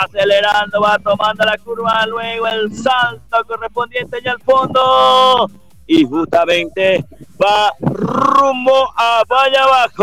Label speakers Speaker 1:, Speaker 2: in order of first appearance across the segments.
Speaker 1: acelerando, va tomando la curva, luego el salto correspondiente allá al fondo y justamente va rumbo a Valle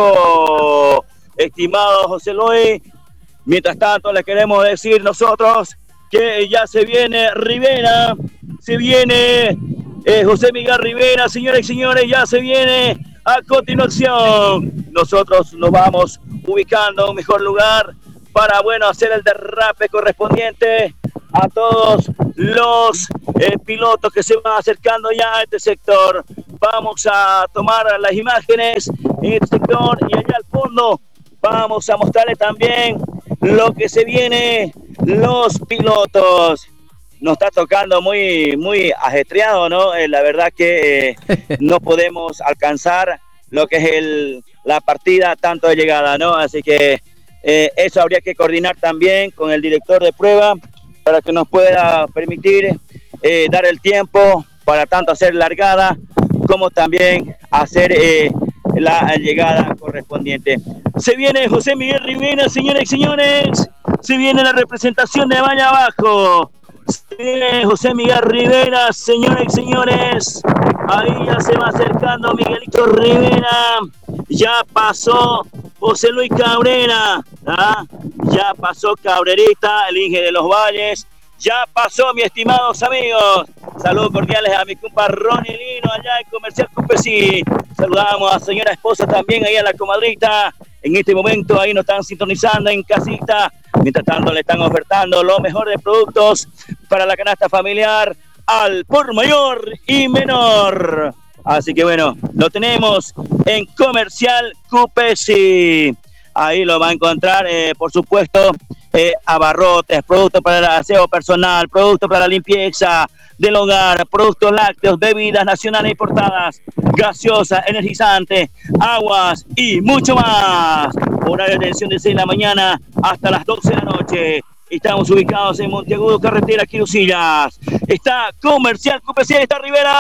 Speaker 1: Abajo. Estimado José Luis, mientras tanto le queremos decir nosotros que ya se viene Rivera, se viene José Miguel Rivera, señores y señores, ya se viene a continuación. Nosotros nos vamos ubicando en un mejor lugar para, bueno, hacer el derrape correspondiente a todos los pilotos que se van acercando ya a este sector. Vamos a tomar las imágenes en este sector y allá al fondo vamos a mostrarles también lo que se viene, los pilotos. Nos está tocando muy ajetreado, ¿no? La verdad que no podemos alcanzar lo que es la partida tanto de llegada, ¿no? Así que eso habría que coordinar también con el director de prueba para que nos pueda permitir dar el tiempo para tanto hacer largada como también hacer la llegada correspondiente. Se viene José Miguel Rivera, señores y señores. Se viene la representación de Valle Abajo. Se viene José Miguel Rivera, señores y señores. Ahí ya se va acercando Miguelito Rivera. Ya pasó José Luis Cabrera. ¿Ah? Ya pasó Cabrerita, el Inge de los Valles. Ya pasó, mis estimados amigos. Saludos cordiales a mi compa Ronnie Lino allá en Comercial Cupesi. Saludamos a señora esposa también ahí a la comadrita. En este momento ahí nos están sintonizando en casita. Mientras tanto le están ofertando lo mejor de productos para la canasta familiar al por mayor y menor. Así que bueno, lo tenemos en Comercial Cupesi. Ahí lo va a encontrar, por supuesto, abarrotes, productos para el aseo personal, productos para la limpieza del hogar, productos lácteos, bebidas nacionales importadas, gaseosas, energizantes, aguas y mucho más. Horario de atención de 6 de la mañana hasta las 12 de la noche. Estamos ubicados en Monteagudo, carretera Quirusillas. Está Comercial Cupesi, está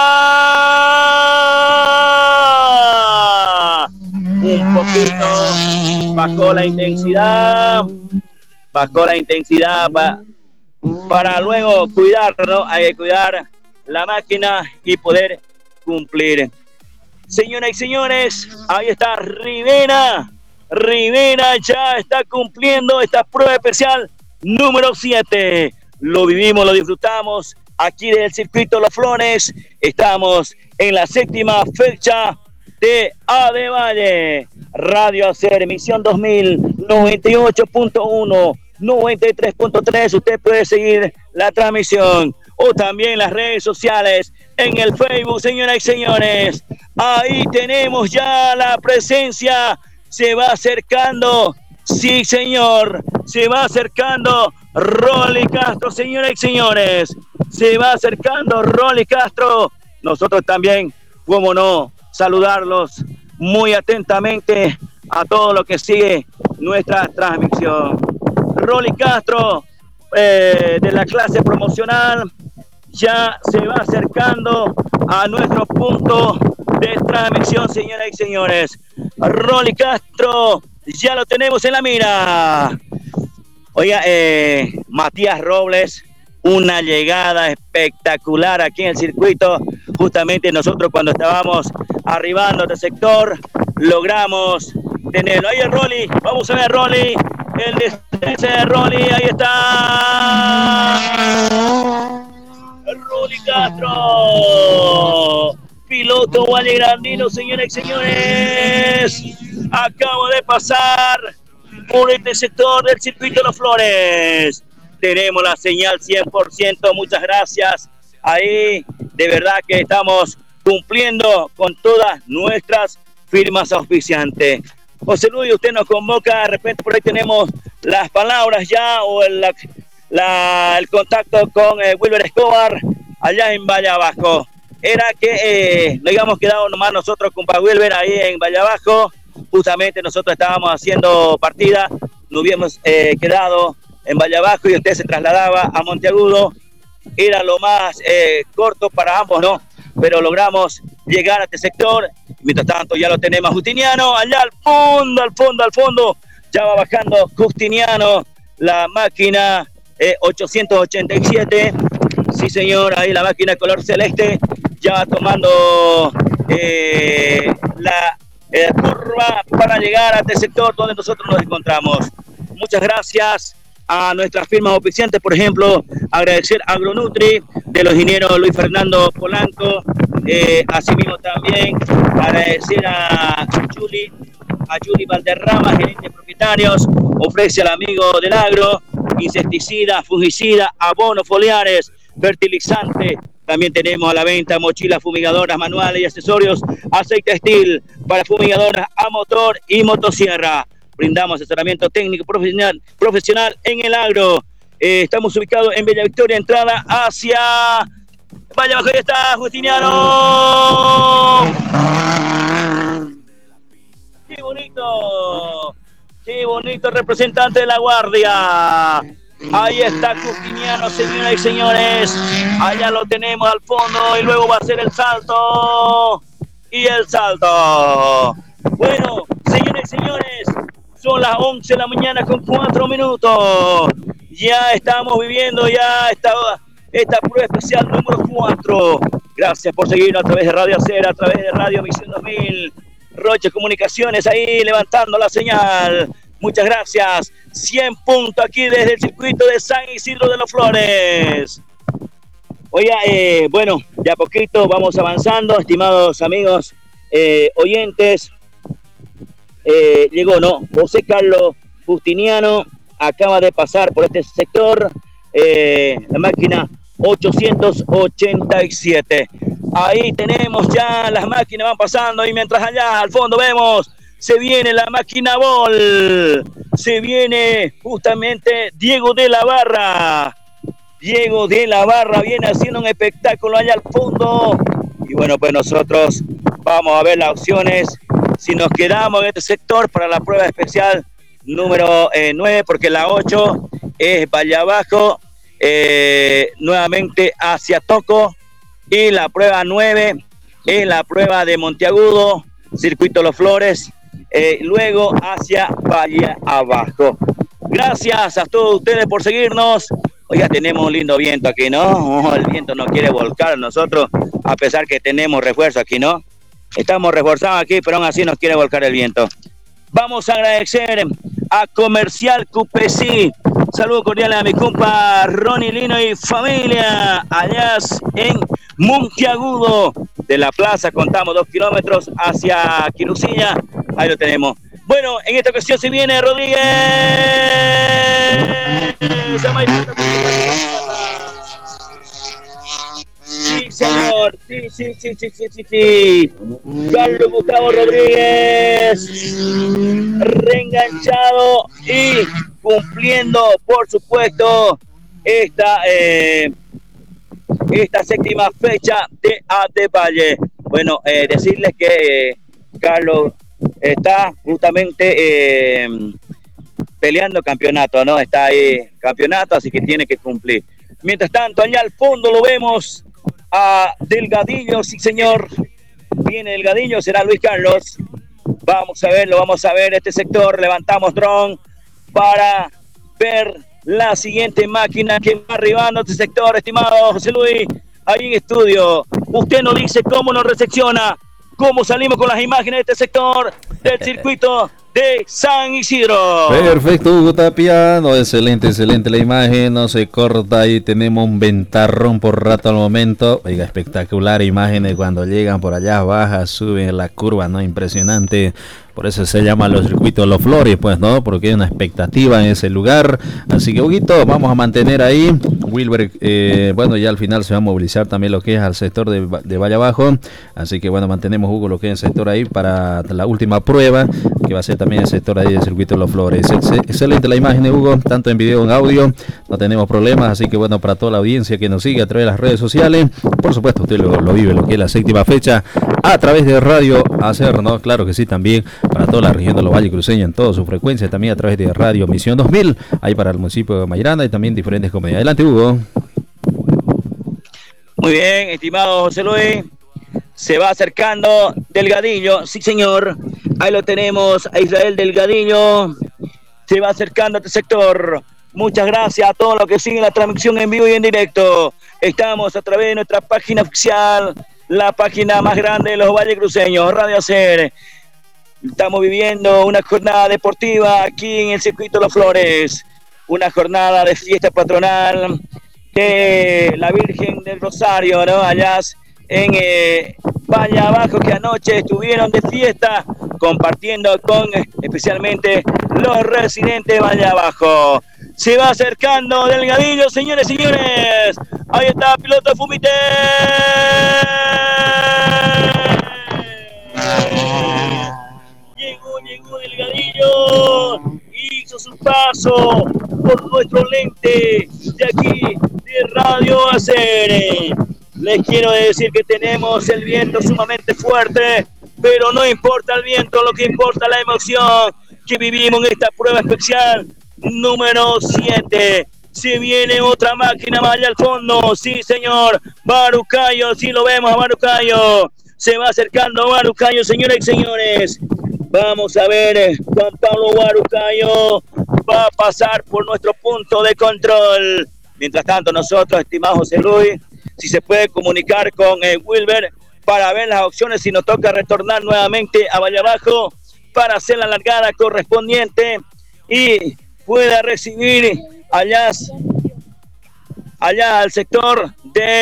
Speaker 1: Rivera. Un poquito bajó la intensidad para luego cuidar, ¿no? Hay que cuidar la máquina y poder cumplir. Señoras y señores, ahí está Rivera ya está cumpliendo esta prueba especial número 7. Lo vivimos, lo disfrutamos aquí del circuito Los Flores. Estamos en la 7ª fecha de Adevalle. Radio Hacer, emisión 2000, 98.1, 93.3. Usted puede seguir la transmisión o también las redes sociales en el Facebook, señoras y señores. Ahí tenemos ya la presencia. Se va acercando, sí señor, se va acercando Rolly Castro, señoras y señores. Se va acercando Rolly Castro. Nosotros también, cómo no, saludarlos muy atentamente a todo lo que sigue nuestra transmisión. Rolly Castro, de la clase promocional, ya se va acercando a nuestro punto de transmisión, señoras y señores. Rolly Castro, ya lo tenemos en la mira. Oiga, Matías Robles, una llegada espectacular aquí en el circuito. Justamente nosotros cuando estábamos arribando a este sector, logramos tenerlo. Ahí el Rolly, vamos a ver Rolly, el destrece de Rolly, ahí está. Rolly Castro, piloto vallegrandino, señoras y señores. Acabo de pasar por este sector del circuito Los Flores. Tenemos la señal 100%, muchas gracias. Ahí, de verdad que estamos cumpliendo con todas nuestras firmas auspiciantes. José Luis, usted nos convoca, de repente por ahí tenemos las palabras ya o el contacto con Wilber Escobar allá en Valle Abajo. Era que nos habíamos quedado nomás nosotros con Wilber ahí en Valle Abajo. Justamente nosotros estábamos haciendo partida, nos habíamos quedado en Valle Abajo y usted se trasladaba a Monteagudo. Era lo más corto para ambos, ¿no? Pero logramos llegar a este sector. Mientras tanto ya lo tenemos Justiniano, allá al fondo, ya va bajando Justiniano, la máquina 887. Sí, señor, ahí la máquina color celeste ya va tomando la curva para llegar a este sector donde nosotros nos encontramos. Muchas gracias a nuestras firmas oficiantes, por ejemplo, agradecer a Agronutri, de los ingenieros Luis Fernando Polanco, asimismo también agradecer a Juli Valderrama, gerente de propietarios, ofrece al amigo del agro, insecticida, fungicida, abonos foliares, fertilizante. También tenemos a la venta mochilas fumigadoras manuales y accesorios, aceite Steel para fumigadoras a motor y motosierra. Brindamos asesoramiento técnico profesional en el agro. Estamos ubicados en Bella Victoria, entrada hacia Valle Abajo. Ahí está Justiniano. ¡Qué bonito! ¡Qué bonito representante de la Guardia! Ahí está Justiniano, señoras y señores. Allá lo tenemos al fondo y luego va a hacer el salto. Y el salto. Bueno, señores y señores, son las 11 de la mañana con 4 minutos. Ya estamos viviendo esta prueba especial número 4. Gracias por seguirnos a través de Radio Acera, a través de Radio Misión 2000. Roche Comunicaciones ahí levantando la señal. Muchas gracias. 100 puntos aquí desde el circuito de San Isidro de los Flores. Oiga, bueno, ya poquito vamos avanzando, estimados amigos oyentes. Llegó, ¿no? José Carlos Justiniano acaba de pasar por este sector. La máquina 887. Ahí tenemos ya las máquinas van pasando y mientras allá al fondo vemos se viene la máquina Ball, se viene justamente Diego de la Barra. Diego de la Barra viene haciendo un espectáculo allá al fondo y bueno, pues nosotros vamos a ver las opciones si nos quedamos en este sector para la prueba especial número 9, porque la 8 es Valle Abajo, nuevamente hacia Toco. Y la prueba 9 es la prueba de Monteagudo, Circuito Los Flores, luego hacia Valle Abajo. Gracias a todos ustedes por seguirnos. Oiga, tenemos un lindo viento aquí, ¿no? El viento no quiere volcar a nosotros, a pesar que tenemos refuerzo aquí, ¿no? Estamos reforzados aquí, pero aún así nos quiere volcar el viento. Vamos a agradecer a Comercial Cupesí. Saludo cordial a mi compa Ronnie Lino y familia allá en Monteagudo. De la plaza contamos 2 kilómetros hacia Quirucilla. Ahí lo tenemos. Bueno, en esta ocasión se viene Rodríguez. Sí, señor. Sí. Carlos Gustavo Rodríguez. Reenganchado y cumpliendo, por supuesto, esta séptima fecha de Atevalle. Bueno, decirles que Carlos está justamente peleando campeonato, ¿no? Está ahí campeonato, así que tiene que cumplir. Mientras tanto, allá al fondo lo vemos a Delgadillo, sí señor. Viene Delgadillo, será Luis Carlos. Vamos a ver este sector. Levantamos dron para ver la siguiente máquina que va arribando a este sector, estimado José Luis, ahí en estudio. Usted nos dice cómo nos recepciona, cómo salimos con las imágenes de este sector del circuito de San Isidro.
Speaker 2: Perfecto, Hugo Tapia, no, excelente la imagen, no se corta, ahí tenemos un ventarrón por rato al momento. Oiga, espectacular imágenes cuando llegan por allá, baja, suben la curva, no, impresionante. Por eso se llama los circuitos Los Flores, pues, ¿no? Porque hay una expectativa en ese lugar. Así que, Huguito, vamos a mantener ahí. Wilber, bueno, ya al final se va a movilizar también lo que es al sector de Valle Abajo. Así que, bueno, mantenemos, Hugo, lo que es el sector ahí para la última prueba, que va a ser también el sector ahí del circuito Los Flores. Excelente la imagen, Hugo, tanto en video como en audio. No tenemos problemas, así que, bueno, para toda la audiencia que nos sigue a través de las redes sociales, por supuesto, usted lo vive, lo que es la séptima fecha, a través de Radio Acer, ¿no? Claro que sí, también para toda la región de los Valles Cruceños en toda su frecuencia, también a través de Radio Misión 2000, ahí para el municipio de Mayranda y también diferentes comedias. Adelante, Hugo.
Speaker 1: Muy bien, estimado José Luis, se va acercando Delgadillo, sí señor, ahí lo tenemos a Israel Delgadillo, se va acercando a este sector, Muchas gracias a todos los que siguen la transmisión en vivo y en directo. Estamos a través de nuestra página oficial, la página más grande de los Valles Cruceños, Radio Hacer. Estamos viviendo una jornada deportiva aquí en el circuito Los Flores, una jornada de fiesta patronal de la Virgen del Rosario, ¿no? Allá en Valle Abajo, que anoche estuvieron de fiesta compartiendo con especialmente los residentes de Valle Abajo. Se va acercando Delgadillo, señores y señores. Ahí está, piloto Fumité. Llegó Delgadillo, hizo su paso por nuestro lente de aquí de Radio Hacer. Les quiero decir que tenemos el viento sumamente fuerte, pero no importa el viento, lo que importa es la emoción que vivimos en esta prueba especial número 7. Si viene otra máquina más allá al fondo, sí señor, Barucayo, sí lo vemos a Barucayo. Se va acercando Barucayo, señoras y señores. Vamos a ver, Juan Pablo Barucayo va a pasar por nuestro punto de control. Mientras tanto, nosotros, estimado José Luis, si se puede comunicar con Wilber para ver las opciones, si nos toca retornar nuevamente a Valle Abajo para hacer la largada correspondiente y pueda recibir allá al sector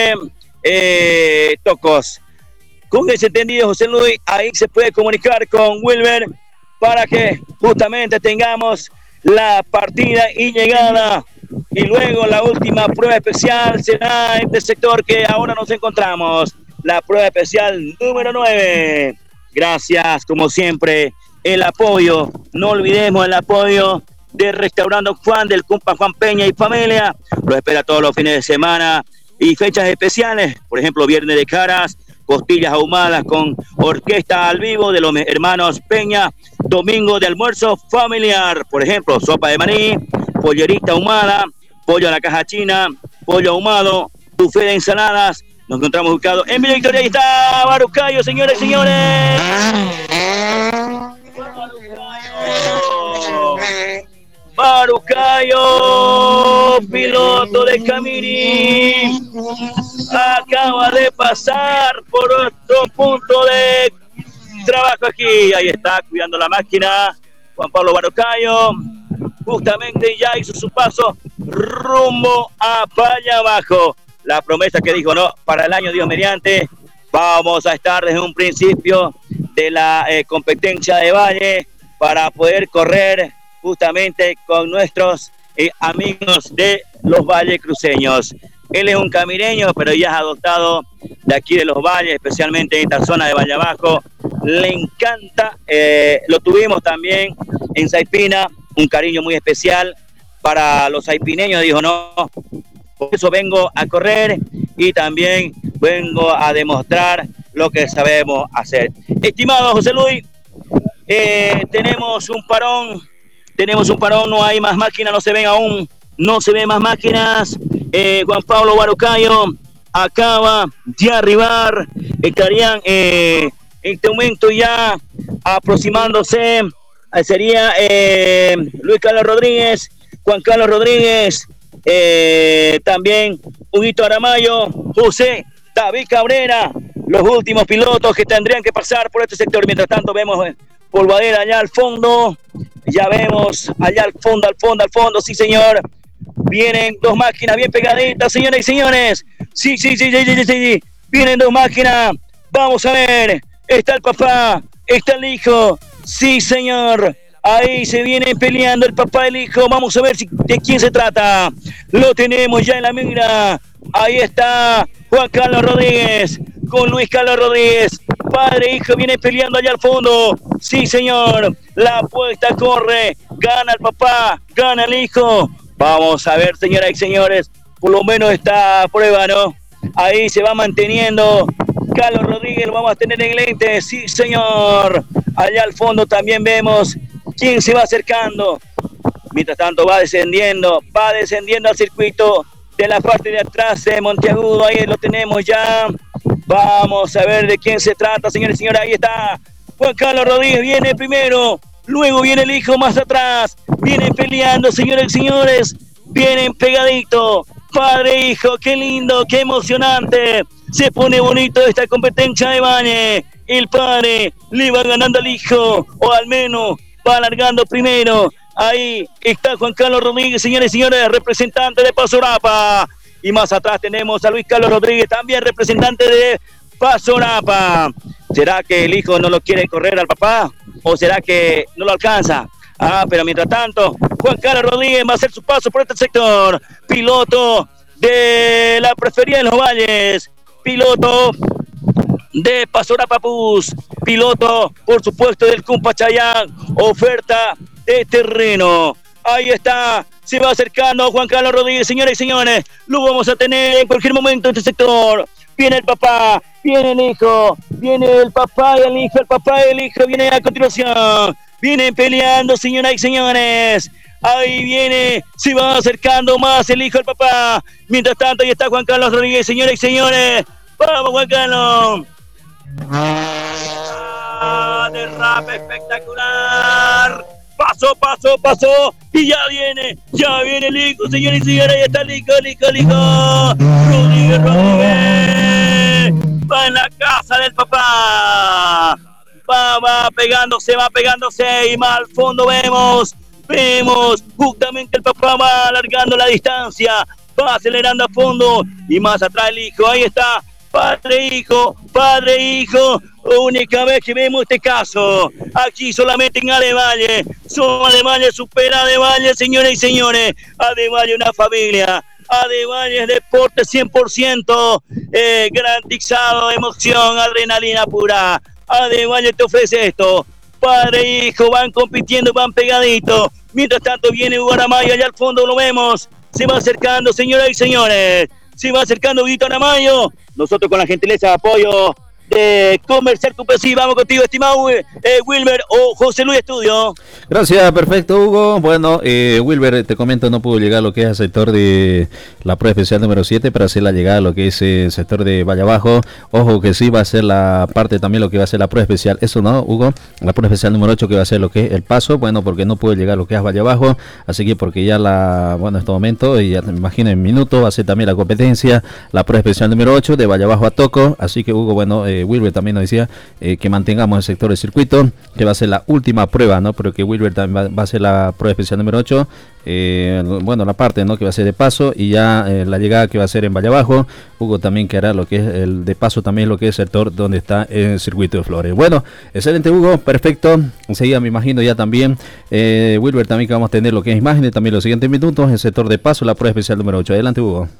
Speaker 1: de Tocos. Con ese entendido, José Luis, ahí se puede comunicar con Wilber para que justamente tengamos la partida y llegada. Y luego la última prueba especial será en este sector que ahora nos encontramos. La prueba especial número 9. Gracias, como siempre, el apoyo. No olvidemos el apoyo de Restaurando Juan, del compa Juan Peña y familia. Lo espera todos los fines de semana y fechas especiales. Por ejemplo, Viernes de Caras, costillas ahumadas con orquesta al vivo de los hermanos Peña. Domingo de almuerzo familiar. Por ejemplo, sopa de maní, pollerita ahumada, pollo a la caja china, pollo ahumado, buffet de ensaladas. Nos encontramos ubicados en Villa Victoria. Ahí está Barucayo, señores y señores. Barucayo, piloto de Camiri, acaba de pasar por otro punto de trabajo aquí. Ahí está, cuidando la máquina, Juan Pablo Barucayo. Justamente ya hizo su paso rumbo a Valle Abajo. La promesa que dijo, no, para el año Dios mediante, vamos a estar desde un principio de la competencia de Valle para poder correr justamente con nuestros amigos de los Valles Cruceños. Él es un camireño, pero ya es adoptado de aquí de los Valles, especialmente en esta zona de Valle Abajo. Le encanta, lo tuvimos también en Saipina, un cariño muy especial para los saipineños. Dijo, no, por eso vengo a correr y también vengo a demostrar lo que sabemos hacer. Estimado José Luis, tenemos un parón, no hay más máquinas, no se ven más máquinas. Juan Pablo Barucayo acaba de arribar, estarían en este momento ya aproximándose, sería Luis Carlos Rodríguez, Juan Carlos Rodríguez, también Huguito Aramayo, José David Cabrera, los últimos pilotos que tendrían que pasar por este sector. Mientras tanto vemos polvadera allá al fondo, ya vemos allá al fondo, sí señor, vienen dos máquinas bien pegaditas, señoras y señores, sí, vienen dos máquinas, vamos a ver, está el papá, está el hijo, sí señor, ahí se vienen peleando el papá y el hijo, vamos a ver de quién se trata, lo tenemos ya en la mira, ahí está Juan Carlos Rodríguez con Luis Carlos Rodríguez, padre e hijo vienen peleando allá al fondo, sí señor, la apuesta corre, gana el papá, gana el hijo, vamos a ver señoras y señores, por lo menos esta prueba, ¿no? Ahí se va manteniendo Carlos Rodríguez, lo vamos a tener en lente, sí señor, allá al fondo también vemos quién se va acercando, mientras tanto va descendiendo al circuito de la parte de atrás de Monteagudo, ahí lo tenemos ya, vamos a ver de quién se trata, señores y señores, ahí está Juan Carlos Rodríguez, viene primero, luego viene el hijo más atrás, vienen peleando, señores y señores, vienen pegadito, padre e hijo, qué lindo, qué emocionante, se pone bonito esta competencia de bañe, el padre le va ganando al hijo, o al menos va alargando primero, ahí está Juan Carlos Rodríguez, señores y señores, representante de Pasorapa, y más atrás tenemos a Luis Carlos Rodríguez, también representante de Pasorapa. ¿Será que el hijo no lo quiere correr al papá? ¿O será que no lo alcanza? Pero mientras tanto, Juan Carlos Rodríguez va a hacer su paso por este sector. Piloto de la preferida de los Valles. Piloto de Pasorapa Pus. Piloto, por supuesto, del Cumpa Chayán. Oferta de terreno. Ahí está. Se va acercando Juan Carlos Rodríguez, señores y señores. Lo vamos a tener en cualquier momento en este sector. Viene el papá, viene el hijo, viene el papá y el papá y el hijo viene a continuación. Vienen peleando, señoras y señores. Ahí viene, se va acercando más el hijo del papá. Mientras tanto, ahí está Juan Carlos Rodríguez, señoras y señores. Vamos, Juan Carlos. Derrape espectacular. Pasó. Y ya viene el hijo, señores y señores. Ahí está el hijo. Rodríguez. Va en la casa del papá. Va pegándose. Y más al fondo vemos justamente el papá va alargando la distancia. Va acelerando a fondo. Y más atrás el hijo. Ahí está. Padre e hijo, única vez que vemos este caso, aquí solamente en Adevalle, Adevalle supera Adevalle, señores y señores, Adevalle una familia, Adevalle es deporte 100%, garantizado, emoción, adrenalina pura, Adevalle te ofrece esto, padre e hijo van compitiendo, van pegaditos, mientras tanto viene Hugo Aramayo, allá al fondo lo vemos, se va acercando, señoras y señores, se va acercando Guito Aramayo. Nosotros con la gentileza de apoyo de Comercial Cupesí, vamos contigo, estimado Wilber o José Luis Estudio.
Speaker 2: Gracias, perfecto, Hugo. Bueno, Wilber, te comento, no pudo llegar a lo que es el sector de la prueba especial número 7 para hacer la llegada a lo que es el sector de Valle Abajo. Ojo que sí va a ser la parte también lo que va a ser la prueba especial. Eso no, Hugo, la prueba especial número 8 que va a ser lo que es el paso. Bueno, porque no pudo llegar a lo que es Valle Abajo. Así que porque ya en este momento, y ya me imagino en minutos, va a ser también la competencia, la prueba especial número 8 de Valle Abajo a Toco. Así que, Hugo, bueno, Wilber también nos decía que mantengamos el sector del circuito, que va a ser la última prueba, ¿no? Pero que Wilber también va a ser la prueba especial número 8, bueno, la parte, ¿no? Que va a ser de paso, y ya la llegada que va a ser en Valle Abajo. Hugo también que hará lo que es el de paso, también lo que es el sector donde está el circuito de Flores. Bueno, excelente, Hugo, perfecto. Enseguida me imagino ya también, Wilber, también que vamos a tener lo que es imágenes, también los siguientes minutos, el sector de paso, la prueba especial número 8. Adelante, Hugo.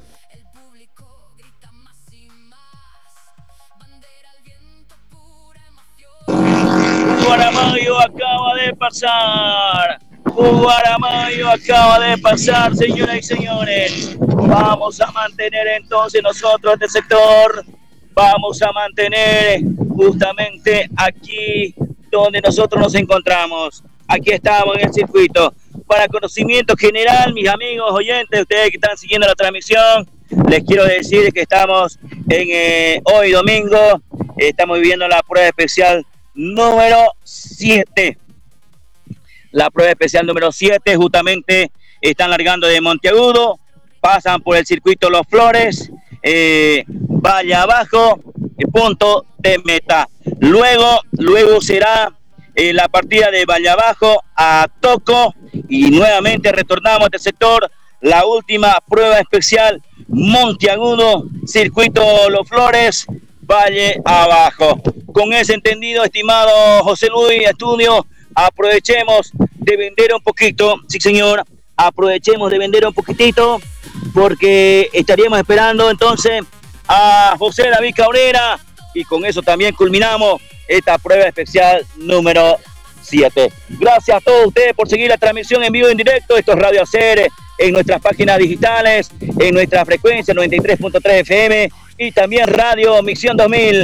Speaker 1: Hugo Aramayo acaba de pasar, señoras y señores. Vamos a mantener entonces nosotros este sector. Vamos a mantener justamente aquí donde nosotros nos encontramos. Aquí estamos en el circuito. Para conocimiento general, mis amigos oyentes, ustedes que están siguiendo la transmisión, les quiero decir que estamos en hoy domingo, estamos viviendo la prueba especial número 7. La prueba especial número 7, justamente están largando de Monteagudo, pasan por el circuito Los Flores, Valle Abajo, punto de meta. Luego será la partida de Valle Abajo a Toco y nuevamente retornamos a este sector. La última prueba especial, Monteagudo, circuito Los Flores, Valle Abajo. Con ese entendido, estimado José Luis Estudio, aprovechemos de vender un poquito, sí señor, aprovechemos de vender un poquitito, porque estaríamos esperando entonces a José David Cabrera, y con eso también culminamos esta prueba especial número 7. Gracias a todos ustedes por seguir la transmisión en vivo y en directo. Esto es Radio Hacer en nuestras páginas digitales, en nuestra frecuencia 93.3 FM y también Radio Misión 2000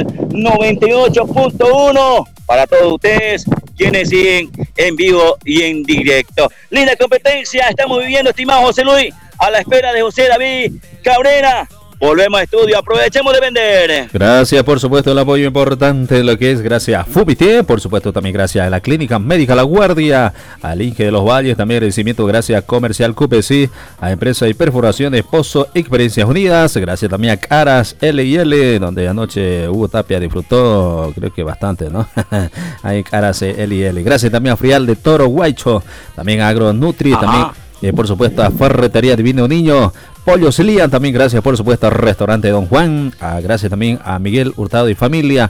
Speaker 1: 98.1 para todos ustedes quienes siguen en vivo y en directo. Linda competencia estamos viviendo, estimado José Luis, a la espera de José David Cabrera. volvemos a estudio, aprovechemos de vender.
Speaker 2: Gracias, por supuesto, el apoyo importante, lo que es gracias a Fubité, por supuesto también gracias a la Clínica Médica La Guardia, al Inge de los Valles, también agradecimiento gracias a Comercial QPC, a Empresa de Perforaciones Pozo Experiencias Unidas, gracias también a Caras L&L, donde anoche Hugo Tapia disfrutó, creo que bastante, ¿no? Hay Caras L&L, gracias también a Frial de Toro Guaycho, también a Agronutri, también por supuesto a Ferretería Divino Niño, Pollo Celían, también gracias por supuesto al Restaurante Don Juan, gracias también a Miguel Hurtado y familia,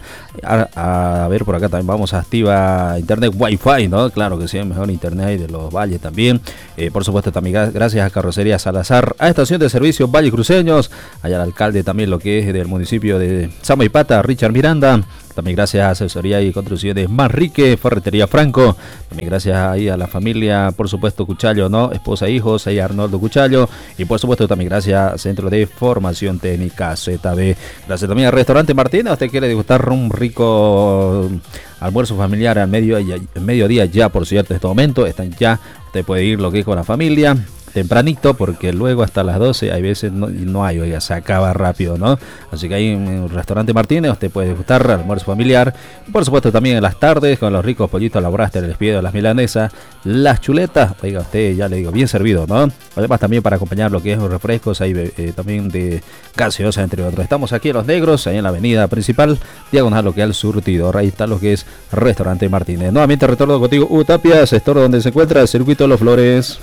Speaker 2: a ver por acá también vamos a Activa Internet Wi-Fi, ¿no? Claro que sí, el mejor internet de los valles también, por supuesto también gracias a Carrocería Salazar, a Estación de Servicios Valles Cruceños, allá al alcalde también lo que es del municipio de Samaipata, Richard Miranda, también gracias a Asesoría y Construcciones Manrique, Ferretería Franco, también gracias ahí a la familia, por supuesto Cuchallo, ¿no? Esposa e hijos, ahí Arnoldo Cuchallo, y por supuesto también gracias a Centro de Formación Técnica ZB. Gracias también al Restaurante Martina, usted quiere degustar un rico almuerzo familiar al mediodía ya, por cierto, en este momento, están ya, usted puede ir lo que es con la familia, tempranito, porque luego hasta las 12 hay veces no hay, oiga, se acaba rápido, ¿no? Así que ahí en el Restaurante Martínez usted puede gustar almuerzo familiar, por supuesto también en las tardes con los ricos pollitos labraste, el despido de las milanesas, las chuletas, oiga, usted ya le digo, bien servido, ¿no? Además también para acompañar lo que es los refrescos, ahí también de gaseosa, entre otros. Estamos aquí en Los Negros, ahí en la avenida principal, diagonal lo que es el surtidor, ahí está lo que es Restaurante Martínez. Nuevamente retorno contigo, Hugo Tapia, sector donde se encuentra el Circuito de Los Flores.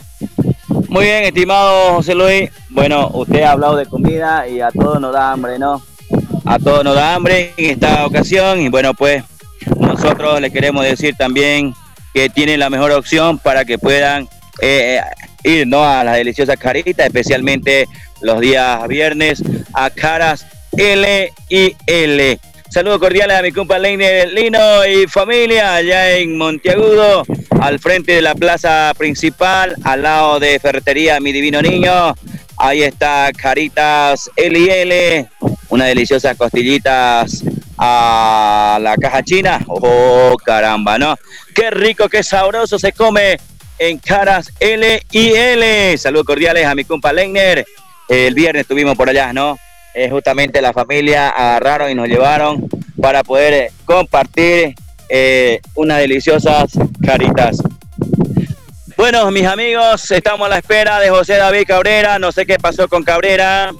Speaker 1: Muy bien, estimado José Luis. Bueno, usted ha hablado de comida y a todos nos da hambre, ¿no? A todos nos da hambre en esta ocasión y bueno, pues nosotros le queremos decir también que tienen la mejor opción para que puedan ir, ¿no?, a las deliciosas caritas, especialmente los días viernes a Caras L&L. Saludos cordiales a mi compa Leiner Lino y familia allá en Monteagudo, al frente de la plaza principal, al lado de Ferretería Mi Divino Niño. Ahí está Caritas L&L, unas deliciosas costillitas a la caja china. Oh, caramba, ¿no? Qué rico, qué sabroso se come en Caras L&L. Saludos cordiales a mi compa Leiner. El viernes estuvimos por allá, ¿no? Justamente la familia agarraron y nos llevaron para poder compartir unas deliciosas caritas. Bueno, mis amigos, estamos a la espera de José David Cabrera. No sé qué pasó con Cabrera,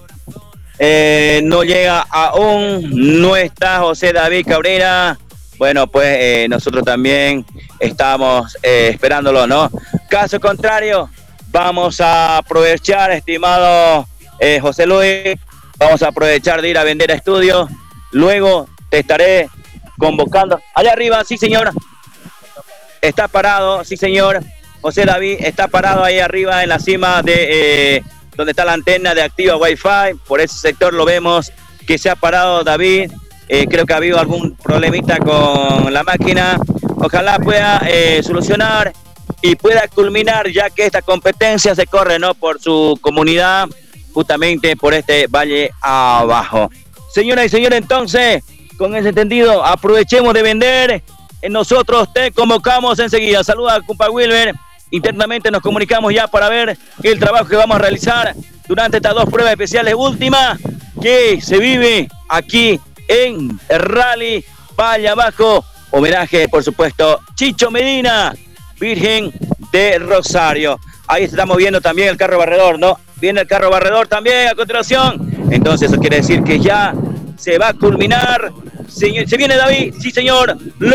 Speaker 1: no llega aún, no está José David Cabrera. Bueno, pues nosotros también estamos esperándolo, ¿no? Caso contrario, vamos a aprovechar, estimado José Luis, vamos a aprovechar de ir a vender a estudios. Luego te estaré convocando. Allá arriba, sí señor. Está parado, sí señor. José David está parado ahí arriba en la cima de donde está la antena de Activa Wi-Fi. Por ese sector lo vemos que se ha parado David. Creo que ha habido algún problemita con la máquina. Ojalá pueda solucionar y pueda culminar, ya que esta competencia se corre, ¿no?, por su comunidad, justamente por este valle abajo. Señoras y señores, entonces, con ese entendido, aprovechemos de vender. Nosotros te convocamos enseguida. Saluda a compa Wilber. Internamente nos comunicamos ya para ver el trabajo que vamos a realizar durante estas dos pruebas especiales últimas que se vive aquí en el Rally Valle Abajo. Homenaje, por supuesto, Chicho Medina, Virgen de Rosario. Ahí estamos viendo también el carro barredor, ¿no? Viene el carro barredor también a continuación. Entonces eso quiere decir que ya se va a culminar. Se viene David, sí señor,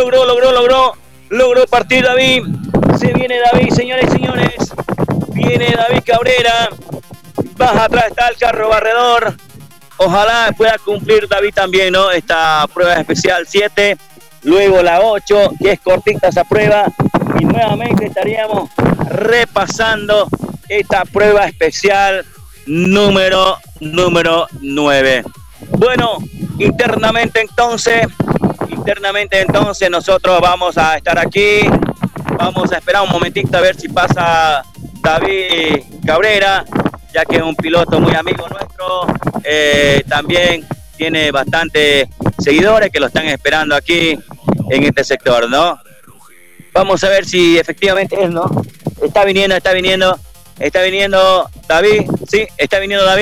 Speaker 1: logró partir David. Se viene David, señores y señores. Viene David Cabrera. Más atrás está el carro barredor. Ojalá pueda cumplir David también, ¿no?, esta prueba especial 7. Luego la 8, que es cortita esa prueba. Y nuevamente estaríamos repasando esta prueba especial número 9. Bueno, internamente entonces nosotros vamos a estar aquí. Vamos a esperar un momentito a ver si pasa David Cabrera, ya que es un piloto muy amigo nuestro. También tiene bastantes seguidores que lo están esperando aquí en este sector, ¿no? Vamos a ver si efectivamente es, ¿no? Está viniendo David. Sí, está viniendo David.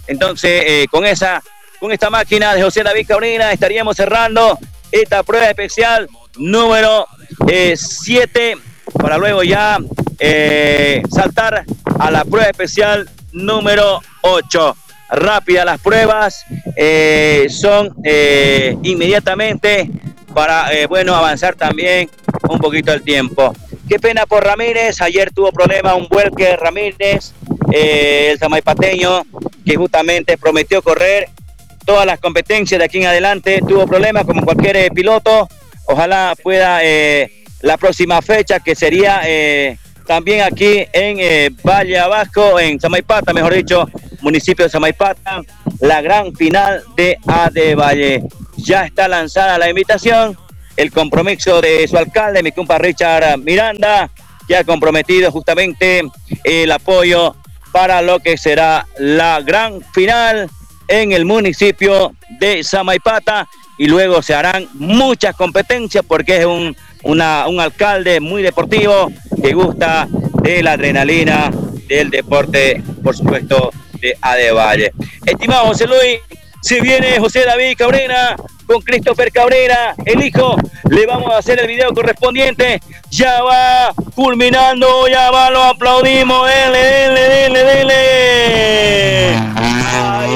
Speaker 1: Entonces, con esta máquina de José David Cabrera estaríamos cerrando esta prueba especial número 7 para luego ya saltar a la prueba especial número 8. Rápidas las pruebas, son inmediatamente para avanzar también un poquito el tiempo. Qué pena por Ramírez, ayer tuvo problema un vuelque Ramírez, el samaipateño, que justamente prometió correr todas las competencias de aquí en adelante, tuvo problemas como cualquier piloto. Ojalá pueda la próxima fecha, que sería también aquí en Valle Abajo, en Samaipata, mejor dicho, municipio de Samaipata, la gran final de Adevalle. Ya está lanzada la invitación, el compromiso de su alcalde, mi compa Richard Miranda, que ha comprometido justamente el apoyo para lo que será la gran final en el municipio de Samaipata, y luego se harán muchas competencias porque es un alcalde muy deportivo que gusta de la adrenalina del deporte, por supuesto, de Adevalle. Estimado José Luis, si viene José David Cabrera con Christopher Cabrera, el hijo, le vamos a hacer el video correspondiente. Ya va culminando, ya va, lo aplaudimos. Dele. Ahí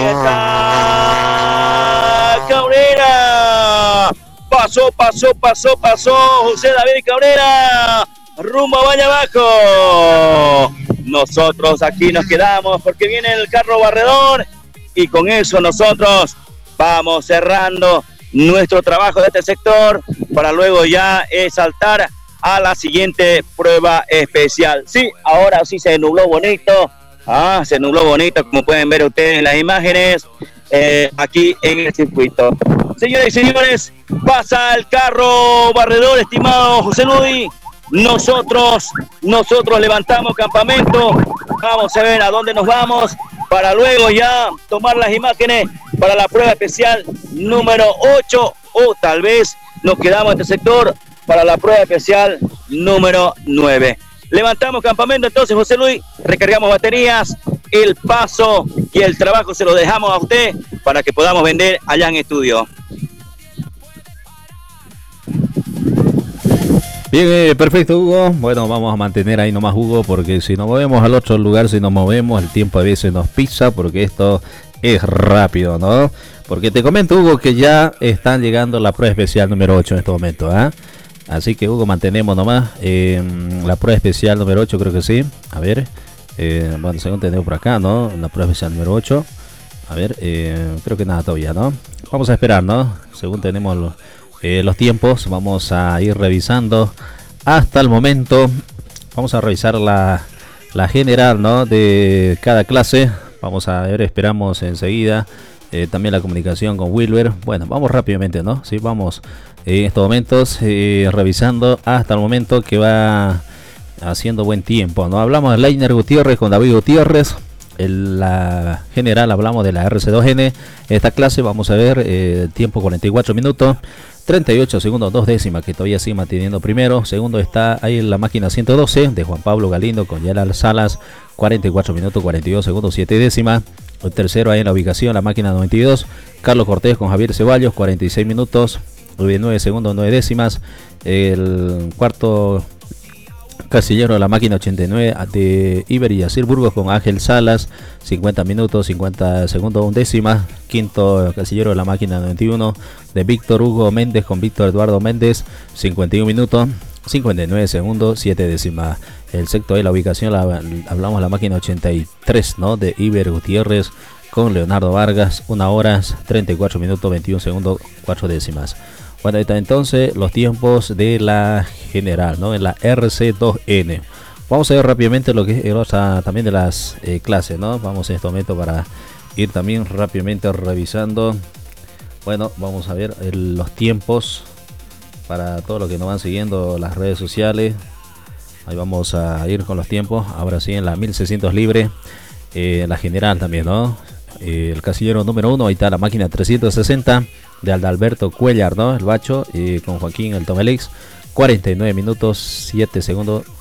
Speaker 1: está Cabrera. Pasó José David Cabrera rumbo a Valle Abajo. Nosotros aquí nos quedamos porque viene el carro barredor, y con eso nosotros vamos cerrando nuestro trabajo de este sector para luego ya saltar a la siguiente prueba especial. Sí, ahora sí se nubló bonito. Se nubló bonito, como pueden ver ustedes en las imágenes, aquí en el circuito. Señores y señores, pasa el carro barredor, estimado José Luis. Nosotros levantamos campamento. Vamos a ver a dónde nos vamos para luego ya tomar las imágenes para la prueba especial número 8, o tal vez nos quedamos en este sector para la prueba especial número 9. Levantamos campamento entonces, José Luis, recargamos baterías, el paso y el trabajo se lo dejamos a usted para que podamos vender allá en estudio.
Speaker 2: Bien, perfecto, Hugo. Bueno, vamos a mantener ahí nomás, Hugo, porque si nos movemos al otro lugar, si nos movemos, el tiempo a veces nos pisa, porque esto es rápido, ¿no? Porque te comento, Hugo, que ya están llegando la prueba especial número 8 en este momento, ¿ah? Así que, Hugo, mantenemos nomás la prueba especial número 8, creo que sí. A ver, bueno, según tenemos por acá, ¿no? La prueba especial número 8. A ver, creo que nada todavía, ¿no? Vamos a esperar, ¿no? Según tenemos los tiempos, vamos a ir revisando hasta el momento. Vamos a revisar la general, ¿no? De cada clase. Vamos a ver, esperamos enseguida también la comunicación con Wilber. Bueno, vamos rápidamente, ¿no? Sí, vamos en estos momentos revisando hasta el momento que va haciendo buen tiempo, ¿no? Hablamos de Leiner Gutiérrez con David Gutiérrez. En la general hablamos de la RC2N. Esta clase vamos a ver tiempo 44 minutos 38 segundos 2 décimas, que todavía sigue manteniendo primero. Segundo está ahí en la máquina 112 de Juan Pablo Galindo con Yelal Salas, 44 minutos 42 segundos 7 décimas. El tercero ahí en la ubicación, la máquina 92, Carlos Cortés con Javier Ceballos, 46 minutos 9 segundos 9 décimas. El cuarto casillero de la máquina 89 de Iber y Yacir Burgos con Ángel Salas, 50 minutos 50 segundos 1 décima. Quinto casillero de la máquina 91 de Víctor Hugo Méndez con Víctor Eduardo Méndez, 51 minutos 59 segundos 7 décimas. El sexto de la ubicación hablamos de la máquina 83, ¿no? De Iber Gutiérrez con Leonardo Vargas, 1 hora 34 minutos 21 segundos 4 décimas. Bueno, ahí está entonces los tiempos de la general, ¿no? En la RC2N. Vamos a ver rápidamente lo que es también de las clases, ¿no? Vamos en este momento para ir también rápidamente revisando. Bueno, vamos a ver los tiempos para todo lo que nos van siguiendo las redes sociales. Ahí vamos a ir con los tiempos. Ahora sí, en la 1600 libre, la general también, ¿no? El casillero número 1, ahí está la máquina 360 de Adalberto Cuellar, ¿no? El bacho, con Joaquín el Tomelix, 49 minutos 7 segundos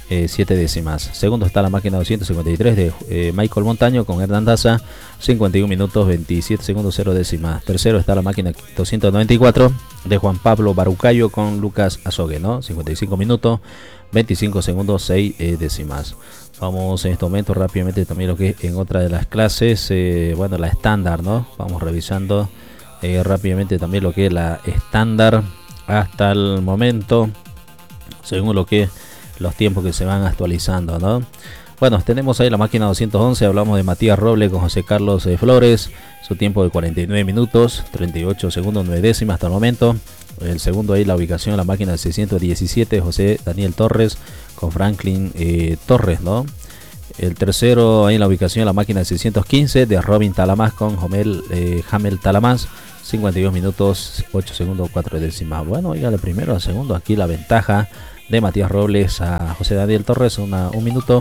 Speaker 2: 7 décimas. Segundo está la máquina 253 de Michael Montaño con Hernán Daza, 51 minutos 27 segundos 0 décimas. Tercero está la máquina 294 de Juan Pablo Barucayo con Lucas Azogue, ¿no? 55 minutos 25 segundos 6 décimas. Vamos en este momento rápidamente también lo que es en otra de las clases, bueno, la estándar, ¿no? Vamos revisando rápidamente también lo que es la estándar hasta el momento, según lo que es los tiempos que se van actualizando, ¿no? Bueno, tenemos ahí la máquina 211, hablamos de Matías Robles con José Carlos Flores, su tiempo de 49 minutos, 38 segundos 9 décimas hasta el momento. El segundo ahí la ubicación de la máquina 617, José Daniel Torres con Franklin Torres, ¿no? El tercero ahí en la ubicación de la máquina 615 de Robin Talamás con Jamel Talamás, 52 minutos 8 segundos 4 décimas. Bueno, oiga, de primero al segundo aquí la ventaja de Matías Robles a José Daniel Torres, 1 minuto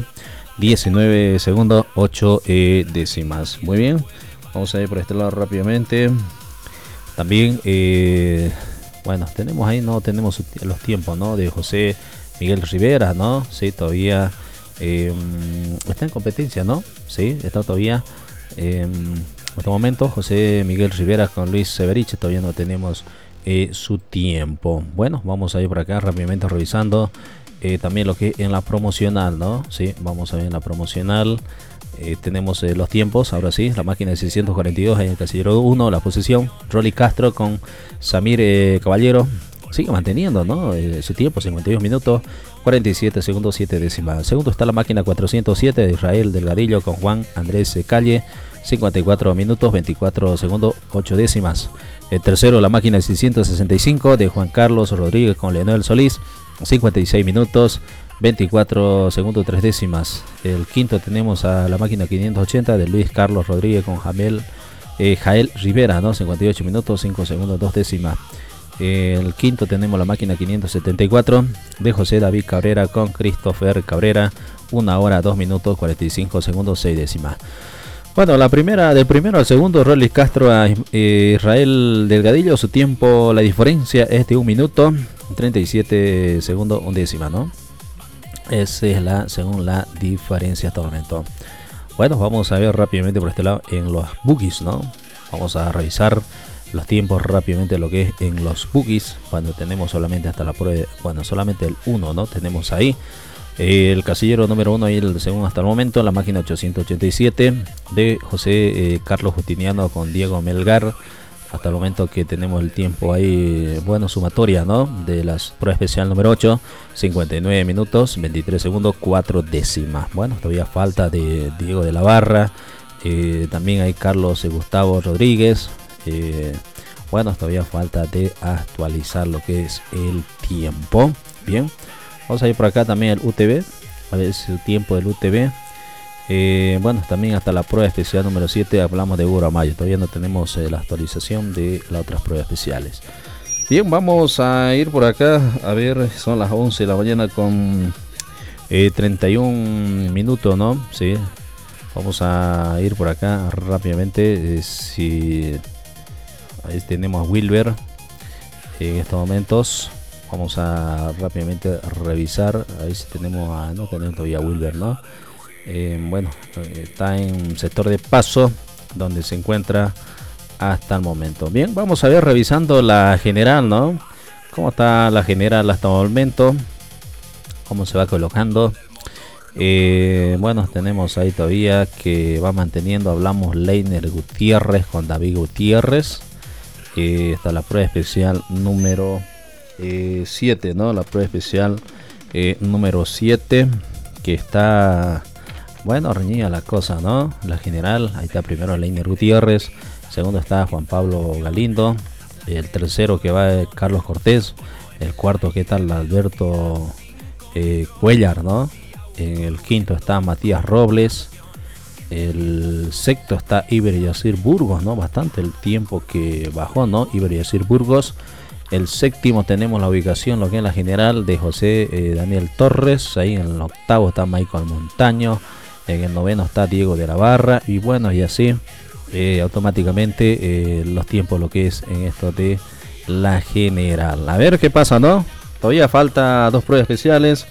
Speaker 2: 19 segundos 8 décimas. Muy bien, vamos a ir por este lado rápidamente. También bueno, tenemos ahí, no tenemos los tiempos, ¿no? De José Miguel Rivera, ¿no? Sí, todavía está en competencia, ¿no? Sí, está todavía en este momento José Miguel Rivera con Luis Severich, todavía no tenemos su tiempo. Bueno, vamos a ir por acá rápidamente revisando también lo que en la promocional, ¿no? Sí, vamos a ver en la promocional. Tenemos los tiempos, ahora sí, la máquina de 642 en el casillero 1, la posición, Rolly Castro con Samir Caballero, sigue manteniendo, ¿no? Su tiempo, 52 minutos, 47 segundos, 7 décimas. Segundo está la máquina 407 de Israel Delgadillo con Juan Andrés Calle, 54 minutos, 24 segundos, 8 décimas. El tercero, la máquina 665 de Juan Carlos Rodríguez con Leonel Solís, 56 minutos, 24 segundos 3 décimas. El quinto tenemos a la máquina 580 de Luis Carlos Rodríguez con Jael Rivera, ¿no? 58 minutos 5 segundos 2 décimas. El quinto tenemos la máquina 574 de José David Cabrera con Christopher Cabrera, 1 hora 2 minutos 45 segundos 6 décimas. Bueno, la primera, del primero al segundo, Rolly Castro a Israel Delgadillo, su tiempo, la diferencia es de 1 minuto 37 segundos 1 décima, ¿no? Esa es según la diferencia hasta el momento. Bueno, vamos a ver rápidamente por este lado en los bookies, ¿no? Vamos a revisar los tiempos rápidamente, lo que es en los bookies, cuando tenemos solamente hasta la prueba, bueno, solamente el 1, ¿no? Tenemos ahí el casillero número 1 y el segundo hasta el momento, la máquina 887 de José Carlos Justiniano con Diego Melgar. Hasta el momento que tenemos el tiempo ahí, bueno, sumatoria, ¿no? De las prueba especial número 8, 59 minutos, 23 segundos, 4 décimas. Bueno, todavía falta de Diego de la Barra, también hay Carlos Gustavo Rodríguez. Bueno, todavía falta de actualizar lo que es el tiempo. Bien, vamos a ir por acá también el UTV, a ver si el tiempo del UTV. Bueno, también hasta la prueba especial número 7 hablamos de Hugo Mayo. Todavía no tenemos la actualización de las otras pruebas especiales. Bien, vamos a ir por acá. A ver, son las 11 de la mañana con 31 minutos, ¿no? Sí, vamos a ir por acá rápidamente. Si ahí tenemos a Wilber en estos momentos. Vamos a rápidamente revisar. Ahí si tenemos a, no tenemos todavía a Wilber, ¿no? Bueno, está en sector de paso donde se encuentra hasta el momento. Bien, vamos a ver revisando la general, ¿no? Cómo está la general hasta el momento, cómo se va colocando. Bueno, tenemos ahí todavía que va manteniendo, hablamos Leiner Gutiérrez con David Gutiérrez. Está la prueba especial número 7, ¿no? La prueba especial número 7 que está, bueno, reñida la cosa, ¿no? La general, ahí está primero Leiner Gutiérrez, segundo está Juan Pablo Galindo, el tercero que va es Carlos Cortés, el cuarto que está Alberto Cuellar, ¿no? En el quinto está Matías Robles, el sexto está Iber Yacir Burgos, ¿no? Bastante el tiempo que bajó, ¿no? Iber Yacir Burgos. El séptimo tenemos la ubicación, lo que es la general de José Daniel Torres. Ahí en el octavo está Michael Montaño. En el noveno está Diego de la Barra. Y bueno, y así automáticamente los tiempos, lo que es en esto de la general. A ver qué pasa, ¿no? Todavía falta dos pruebas especiales.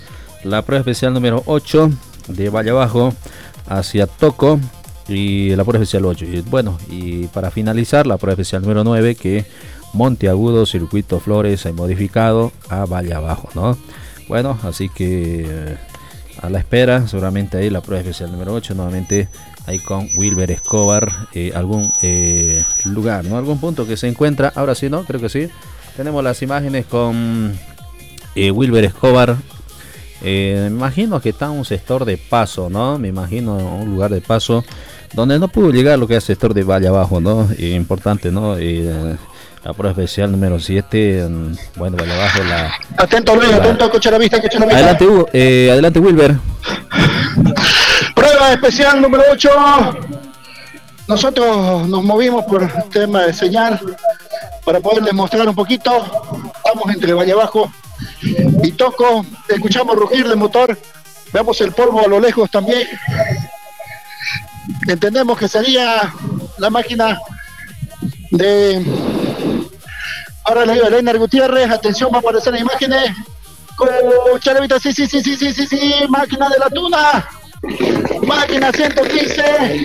Speaker 2: la prueba especial número 8 de Valle Abajo hacia Toco y la prueba especial 8. Y bueno, y para finalizar la prueba especial número 9 que Monteagudo, Circuito Flores, hay modificado a Valle Abajo, ¿no? Bueno, así que a la espera, seguramente ahí la prueba especial número 8, nuevamente ahí con Wilber Escobar, algún lugar, ¿no? Algún punto que se encuentra, ahora sí, ¿no? Creo que sí. Tenemos las imágenes con Wilber Escobar. Me imagino que está en un sector de paso, ¿no? Me imagino un lugar de paso donde no pudo llegar lo que es el sector de Valle Abajo, ¿no? Importante, ¿no? La prueba especial número 7, bueno, Valle Abajo la...
Speaker 3: Atento Luis, atento, escucha la vista.
Speaker 2: Adelante, Hugo, adelante Wilber.
Speaker 3: Prueba especial número 8. Nosotros nos movimos por tema de señal para poderles mostrar un poquito. Estamos entre Valle Abajo y Toco, escuchamos rugir del motor, veamos el polvo a lo lejos también. Entendemos que sería la máquina de... Ahora le digo a Leiner Gutiérrez, atención, va a aparecer en imágenes. Charavita, sí, máquina de la tuna. Máquina 115.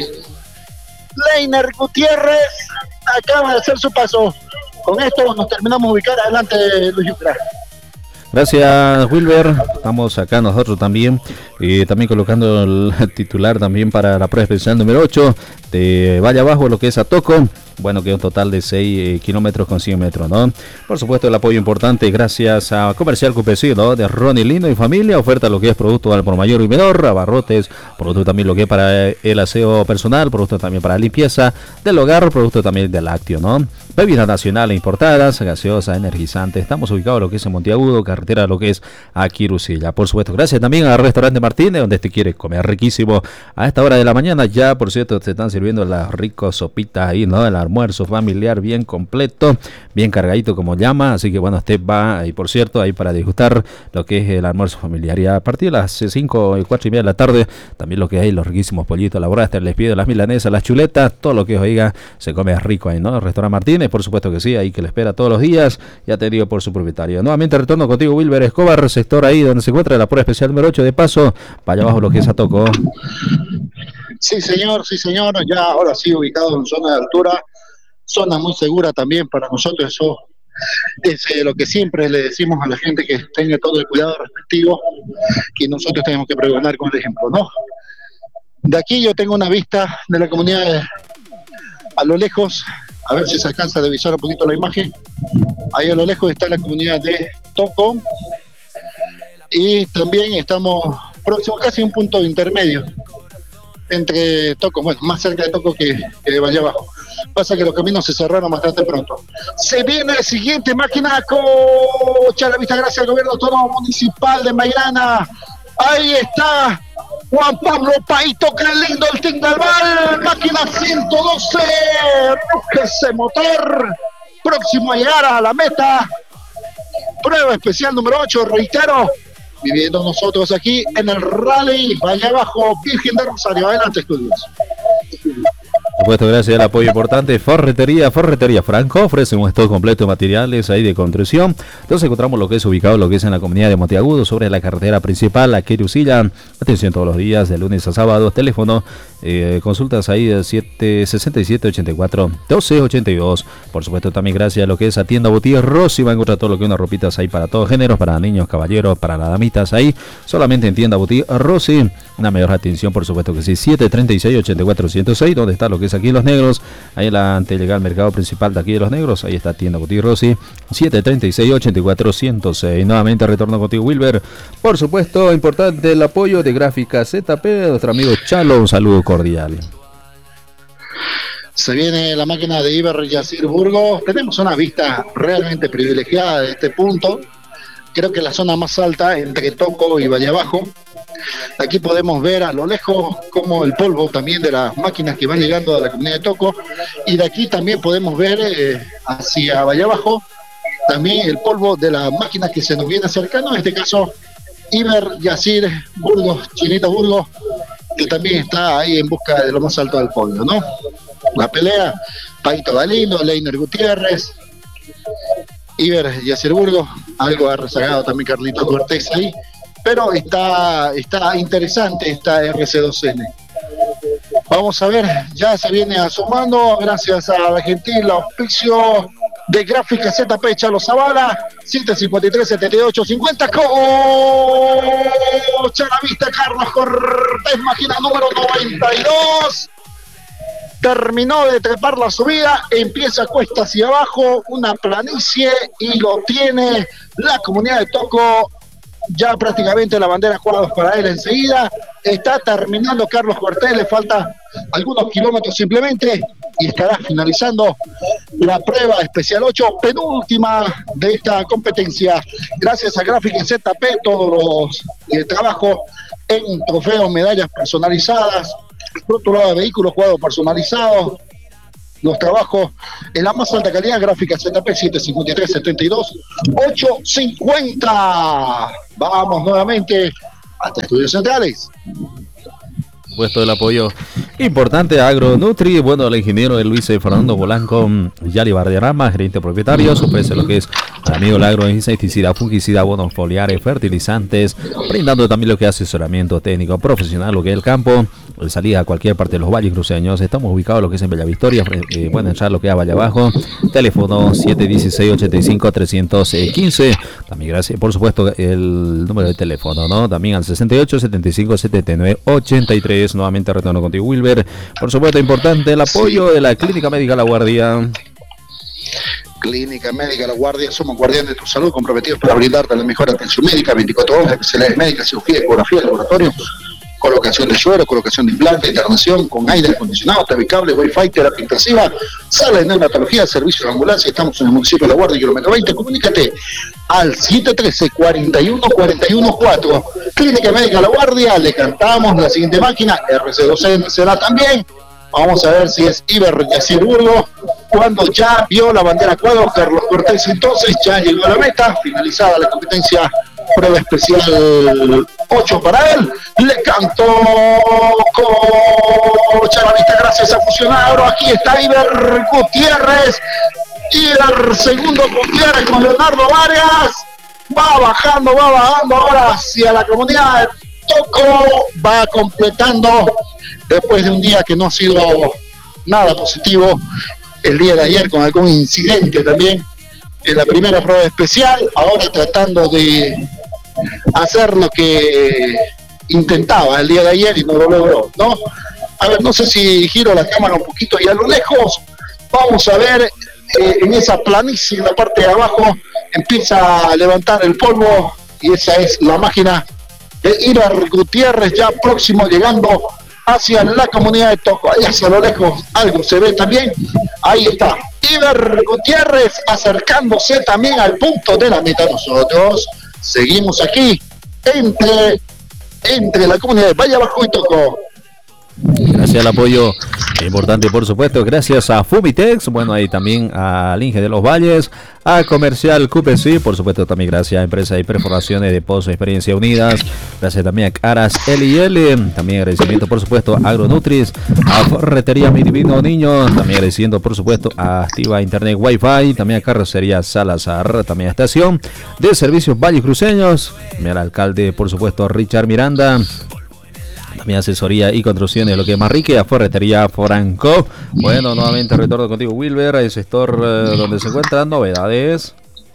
Speaker 3: Leiner Gutiérrez acaba de hacer su paso. Con esto nos terminamos de ubicar. Adelante, Luis Yucra.
Speaker 2: Gracias, Wilber. Estamos acá nosotros también, también colocando el titular también para la prueba especial número 8 de Valle Abajo, lo que es a Toco. Bueno, que es un total de 6 kilómetros con 100 metros, ¿no? Por supuesto, el apoyo importante gracias a Comercial Cupecino, ¿no? De Ronnie Lindo y familia. Oferta lo que es producto al por mayor y menor, abarrotes, producto también lo que es para el aseo personal, producto también para limpieza del hogar, producto también del lácteo, ¿no? Bebidas nacionales importadas, gaseosas, energizantes. Estamos ubicados lo que es en Monteagudo, carretera lo que es a Quirusilla. Por supuesto, gracias también al Restaurante Martínez, donde te quiere comer riquísimo a esta hora de la mañana. Ya, por cierto, te están sirviendo las ricas sopitas ahí, ¿no? El almuerzo familiar bien completo, bien cargadito como llama, así que bueno, usted va y por cierto ahí para disfrutar lo que es el almuerzo familiar, y a partir de las 5 y 4 y media de la tarde también lo que hay, los riquísimos pollitos elaborados, les pido las milanesas, las chuletas, todo lo que oiga se come rico ahí, ¿no? El Restaurante Martínez, por supuesto que sí, ahí que le espera todos los días, ya te digo por su propietario. Nuevamente retorno contigo, Wilber Escobar, sector ahí donde se encuentra la prueba especial número 8 de paso, para allá abajo lo que es a Toco.
Speaker 3: Sí señor, ya ahora sí ubicado en zona de altura, zona muy segura también para nosotros. Eso es lo que siempre le decimos a la gente, que tenga todo el cuidado respectivo, y nosotros tenemos que pregonar con el ejemplo, ¿no? De aquí yo tengo una vista de la comunidad a lo lejos, a ver si se alcanza a divisar un poquito la imagen. Ahí a lo lejos está la comunidad de Toco, y también estamos próximos casi a un punto intermedio entre Toco, bueno, más cerca de Toco que de Valle Abajo. Pasa que los caminos se cerraron bastante pronto. Se viene la siguiente máquina, cocha la vista, gracias al gobierno autónomo municipal de Mairana. Ahí está Juan Pablo Paito, qué lindo el Tingalbal, máquina 112, ese motor, próximo a llegar a la meta. Prueba especial número 8, reitero, viviendo nosotros aquí en el Rally Valle Abajo, Virgen de Rosario. Adelante, estudios.
Speaker 2: Por supuesto, gracias al apoyo importante. Ferretería Franco ofrece un stock completo de materiales ahí de construcción. Entonces encontramos lo que es ubicado, lo que es en la comunidad de Monteagudo, sobre la carretera principal, a Quirusilla. Atención todos los días, de lunes a sábado. Teléfono, consultas ahí de 767-84-1282. Por supuesto, también gracias a lo que es a Tienda Boutique Rossi. Va a encontrar todo lo que es unas ropitas ahí para todos géneros, para niños, caballeros, para las damitas ahí. Solamente en Tienda Boutique Rossi. Una mejor atención, por supuesto que sí. 736-84-106, donde está lo que es aquí Los Negros, ahí antes de llegar al mercado principal de aquí de Los Negros, ahí está Tienda Boutique Rossi, 736-84-106. Nuevamente retorno contigo, Wilber. Por supuesto, importante el apoyo de Gráfica ZP, de nuestro amigo Chalo, un saludo cordial.
Speaker 3: Se viene la máquina de Iber Yacir Burgos. Tenemos una vista realmente privilegiada de este punto. Creo que la zona más alta entre Toco y Valle Abajo. Aquí podemos ver a lo lejos como el polvo también de las máquinas que van llegando a la comunidad de Toco, y de aquí también podemos ver hacia Valle Abajo también el polvo de las máquinas que se nos viene acercando, en este caso Iber Yacir Burgos, Chinita Burgos, que también está ahí en busca de lo más alto del podio, ¿no? La pelea, Paito Galindo, Leiner Gutiérrez, Iber Yacir Burgos, algo ha rezagado también Carlito Cortés ahí, pero está interesante esta RC2N. Vamos a ver, ya se viene asomando, gracias a gentil auspicio de Gráfica ZP Chalo Zavala, 753-7850, cocha la vista Carlos Cortés, máquina número 92. Terminó de trepar la subida, empieza cuesta hacia abajo, una planicie, y lo tiene la comunidad de Toco. Ya prácticamente la bandera cuadros para él enseguida. Está terminando Carlos Cortés, le falta algunos kilómetros simplemente y estará finalizando la prueba especial 8, penúltima de esta competencia. Gracias a Gráfica ZP, todos los trabajo en trofeos, medallas personalizadas, rotulado de vehículos, cuadros personalizados, los trabajos en la más alta calidad. Gráfica ZP 753-72-850. Vamos nuevamente hasta Estudios Centrales.
Speaker 2: Puesto el apoyo importante a Agronutri, bueno, el ingeniero Luis Fernando Polanco, Yali Barderrama, gerente propietario, ofrece lo que es amigo el agro, insecticida, fungicida, bonos foliares, fertilizantes, brindando también lo que es asesoramiento técnico profesional, lo que es el campo, salida a cualquier parte de los valles cruceños. Estamos ubicados lo que es en Bella Victoria, pueden entrar lo que es Valle Abajo, teléfono 716-85-315, también gracias, por supuesto, el número de teléfono, ¿no? También al 68-75-79-83. Nuevamente retorno contigo, Wilber. Por supuesto, importante el apoyo de la Clínica Médica La Guardia.
Speaker 3: Clínica Médica La Guardia, somos guardianes de tu salud, comprometidos para brindarte la mejor atención médica, 24 horas, especialidades médicas, cirugía, ecografía, laboratorio, colocación de suero, colocación de implante, internación con aire acondicionado, TV cable, wifi, terapia intensiva, sala de neonatología, servicio de ambulancia. Estamos en el municipio de La Guardia, kilómetro 20. Comunícate al 713-41-41-4. Clínica Médica La Guardia. Le cantamos la siguiente máquina, RC2N será también. Vamos a ver si es Iber Yacirburgo. Cuando ya vio la bandera cuadro, Carlos Cortés entonces ya llegó a la meta, finalizada la competencia, prueba especial 8 para él. Le cantó Cocha la vista, gracias a Fusionado. Aquí está Iber Gutiérrez. Iber segundo Gutiérrez con Leonardo Vargas. Va bajando ahora hacia la comunidad de Toco. Va completando después de un día que no ha sido nada positivo. El día de ayer con algún incidente también en la primera prueba especial, ahora tratando de hacer lo que intentaba el día de ayer y no lo logró, ¿no? A ver, no sé si giro la cámara un poquito y a lo lejos, vamos a ver en esa planicie, en la parte de abajo, empieza a levantar el polvo y esa es la máquina de Iber Gutiérrez, ya próximo llegando hacia la comunidad de Toco. Ahí hacia lo lejos algo se ve también. Ahí está Iber Gutiérrez acercándose también al punto de la meta. Nosotros seguimos aquí entre la comunidad de Valle Abajo y Toco.
Speaker 2: Gracias al apoyo importante, por supuesto, gracias a Fumitex, bueno, ahí también al Inge de los Valles, a Comercial QPC, por supuesto también gracias a Empresa de Perforaciones de Pozo Experiencia Unidas, gracias también a Caras L&L, también agradecimiento por supuesto a Agronutris, a Ferretería Mi Divino Niño, también agradeciendo por supuesto a Activa Internet Wi-Fi, también a Carrocería Salazar, también a Estación de Servicios Valles Cruceños, también al alcalde por supuesto Richard Miranda, también asesoría y construcciones, lo que es más rique, a Ferretería Franco. Bueno, nuevamente retorno contigo, Wilber, el sector donde se encuentran novedades.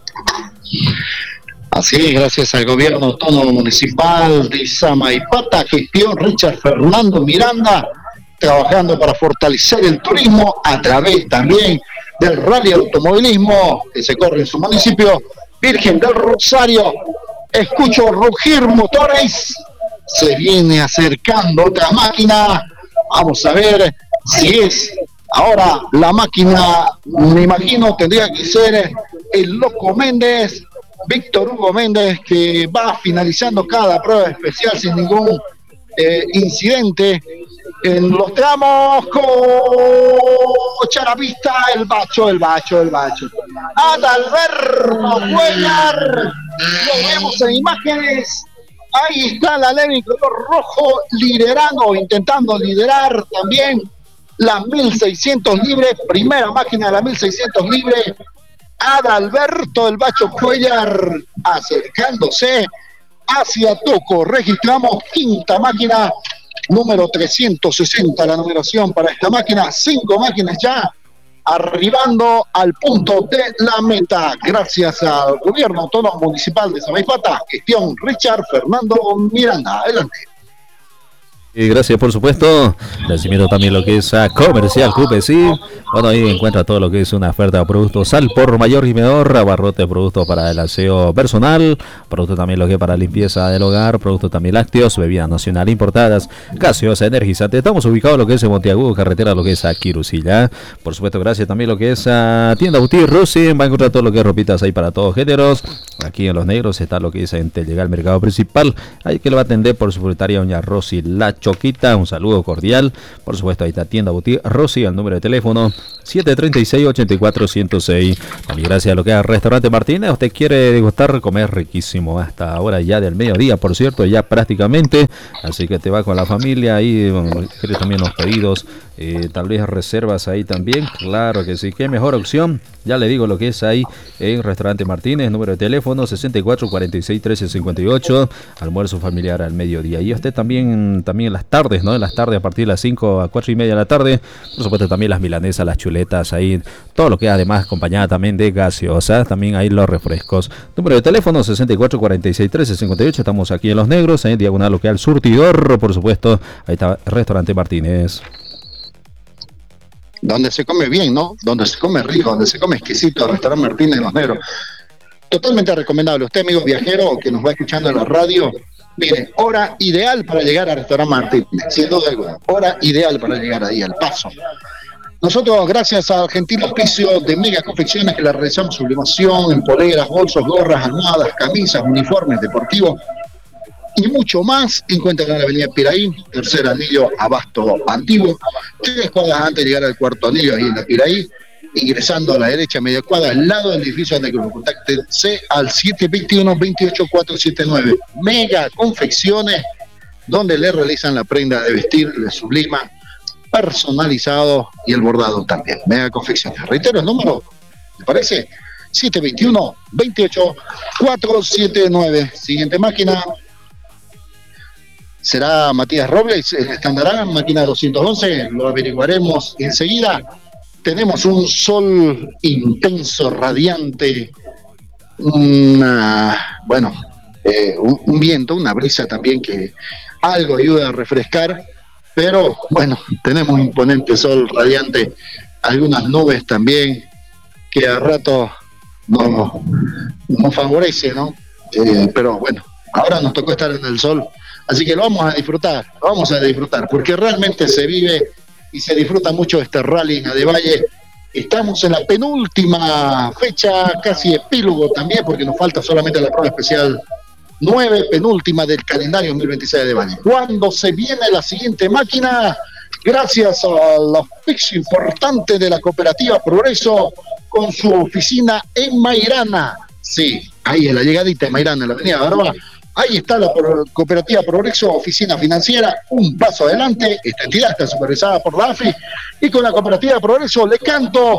Speaker 3: Así es, gracias al gobierno autónomo municipal de Samaipata, gestión Richard Fernando Miranda, trabajando para fortalecer el turismo a través también del rally automovilismo que se corre en su municipio. Virgen del Rosario, escucho rugir motores. Se viene acercando otra máquina. Vamos a ver si es ahora la máquina. Me imagino tendría que ser el Loco Méndez, Víctor Hugo Méndez, que va finalizando cada prueba especial sin ningún incidente en los tramos. Cocha la pista, el bacho. Adalberto Cuellar, lo vemos en imágenes. Ahí está la leve color rojo liderando, intentando liderar también la 1600 libre, primera máquina de la 1600 libre. Adalberto el Bacho Cuellar acercándose hacia Toco. Registramos quinta máquina, número 360, la numeración para esta máquina. 5 máquinas ya arribando al punto de la meta. Gracias al Gobierno Autónomo Municipal de Samaipata, gestión Richard Fernando Miranda. Adelante.
Speaker 2: Y gracias, por supuesto. Agradecimiento también lo que es a Comercial QPC. Bueno, ahí encuentra todo lo que es una oferta de productos al por mayor y menor, abarrote de productos para el aseo personal, productos también lo que es para limpieza del hogar, productos también lácteos, bebidas nacional importadas, gaseosa, energizante. Estamos ubicados lo que es en Monteagudo, carretera lo que es a Quirusilla. Por supuesto, gracias también lo que es a Tienda Boutique Rossi. Va a encontrar todo lo que es ropitas ahí para todos géneros. Aquí en Los Negros está lo que es en llega al mercado principal. Ahí que lo va a atender por su secretaria doña Rosy La Choquita. Un saludo cordial. Por supuesto, ahí está Tienda Boutique Rosy, al número de teléfono 736-84-106. También gracias a lo que es Restaurante Martínez. Usted quiere degustar, comer riquísimo hasta ahora ya del mediodía, por cierto, ya prácticamente. Así que te va con la familia ahí. Quiere también los pedidos, tal vez reservas ahí también. Claro que sí, qué mejor opción. Ya le digo lo que es ahí en Restaurante Martínez, número de teléfono 64-46-1358. Almuerzo familiar al mediodía. Y usted también en las tardes, ¿no? En las tardes a partir de las 5 a 4 y media de la tarde. Por supuesto también las milanesas, las chuletas ahí. Todo lo que además acompañada también de gaseosas. También ahí los refrescos. Número de teléfono 64-46-1358. Estamos aquí en Los Negros, en diagonal local surtidor. Por supuesto, ahí está Restaurante Martínez.
Speaker 3: Donde se come bien, ¿no? Donde se come rico, donde se come exquisito, Restaurante Martínez de Los Negros. Totalmente recomendable. Usted, amigo viajero que nos va escuchando en la radio, mire, hora ideal para llegar al Restaurante Martínez, sin duda alguna. Hora ideal para llegar ahí, al paso. Nosotros, gracias al gentil auspicio de Mega Confecciones, que la realizamos sublimación en poleras, bolsos, gorras, almohadas, camisas, uniformes deportivos y mucho más, encuentran en la avenida Piraí, tercer anillo, Abasto Antiguo, 3 cuadras antes de llegar al cuarto anillo, ahí en la Piraí, ingresando a la derecha, media cuadra, al lado del edificio de Cruz. Contáctense al 721-28479. Mega Confecciones, donde le realizan la prenda de vestir, le sublima, personalizado y el bordado también. Mega Confecciones. Reitero el número, ¿me parece? 721-28479. Siguiente máquina será Matías Robles, Estandarán, máquina 211, lo averiguaremos enseguida. Tenemos un sol intenso, radiante, un viento, una brisa también que algo ayuda a refrescar, pero bueno, tenemos un imponente sol radiante, algunas nubes también que a rato nos favorece, ¿no? Pero bueno, ahora nos tocó estar en el sol. Así que lo vamos a disfrutar, porque realmente se vive y se disfruta mucho este rally en Adevalle. Estamos en la penúltima fecha, casi epílogo también, porque nos falta solamente la prueba especial 9, penúltima del calendario 2026 de Adevalle. Cuando se viene la siguiente máquina, gracias al auspicio importante de la Cooperativa Progreso, con su oficina en Mairana. Sí, ahí en la llegadita de Mairana, en la avenida Barba. Ahí está la Cooperativa Progreso, oficina financiera, un paso adelante. Esta entidad está supervisada por la AFI y con la Cooperativa Progreso le canto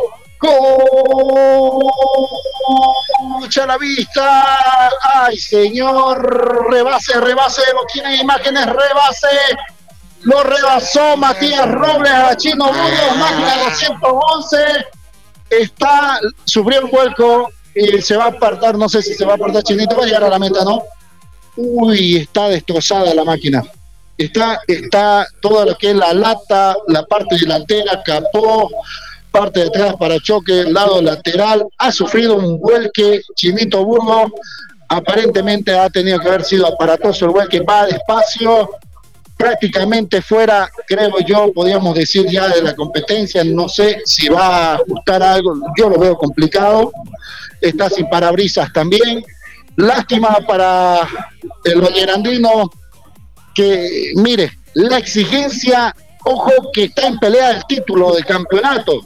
Speaker 3: ¡Cocha a la vista! ¡Ay, señor! Rebase, lo tiene imágenes, rebase. Lo rebasó Matías Robles a Chino Burgos, máquina 211. Sufrió un vuelco y se va a apartar, no sé si se va a apartar Chinito, va a llegar a la meta, ¿no? Uy, está destrozada la máquina. Está todo lo que es la lata, la parte delantera, capó, parte de atrás, parachoque, lado lateral. Ha sufrido un vuelque Chinito Burgos. Aparentemente ha tenido que haber sido aparatoso el vuelque. Va despacio, prácticamente fuera, creo yo, podríamos decir ya de la competencia. No sé si va a ajustar algo. Yo lo veo complicado. Está sin parabrisas también. Lástima para el vallerandino, que mire, la exigencia, ojo que está en pelea el título de campeonato,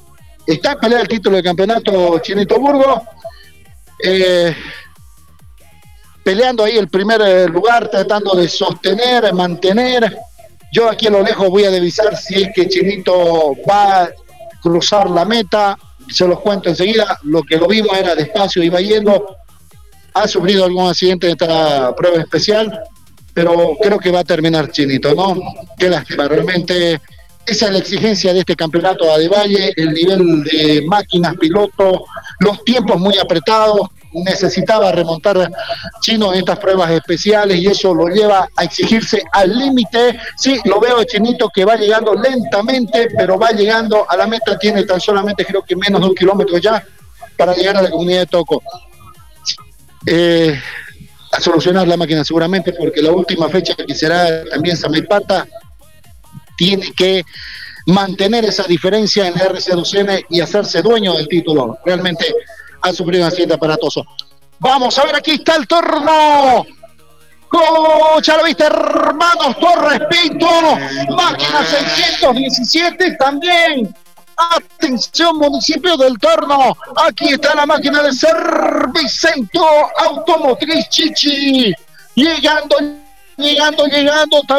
Speaker 3: Chinito Burgos, peleando ahí el primer lugar, tratando de sostener, mantener. Yo aquí a lo lejos voy a divisar si es que Chinito va a cruzar la meta, se los cuento enseguida. Lo que lo vimos era despacio, iba yendo. ha sufrido algún accidente en esta prueba especial, pero creo que va a terminar Chinito, ¿no? Qué lástima, realmente esa es la exigencia de este campeonato de Adevalle, el nivel de máquinas, pilotos, los tiempos muy apretados, necesitaba remontar Chino en estas pruebas especiales y eso lo lleva a exigirse al límite. Sí, lo veo Chinito que va llegando lentamente, pero va llegando a la meta, tiene tan solamente creo que menos de 1 kilómetro ya para llegar a la comunidad de Toco. A solucionar la máquina seguramente, porque la última fecha que será también Samaipata tiene que mantener esa diferencia en la RC2N y hacerse dueño del título. Realmente ha sufrido un accidente aparatoso. Vamos a ver, aquí está el torno. Ya lo viste, hermanos Torres Pinto, máquina 617 también. Atención, municipio del Torno, aquí está la máquina de Servicentro Automotriz Chichi, llegando también